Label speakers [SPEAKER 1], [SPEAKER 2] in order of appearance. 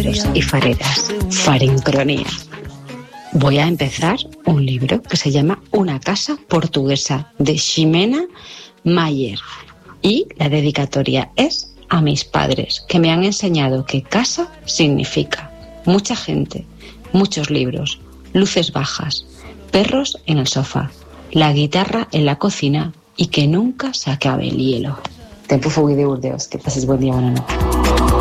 [SPEAKER 1] fareros y fareras, Farincronía. Voy a empezar un libro que se llama Una casa portuguesa, de Ximena Mayer. Y la dedicatoria es a mis padres, que me han enseñado que casa significa mucha gente, muchos libros, luces bajas, perros en el sofá, la guitarra en la cocina y que nunca se acabe el hielo. Tempo Fugui de Burdeos. Que pases buen día, buena noche.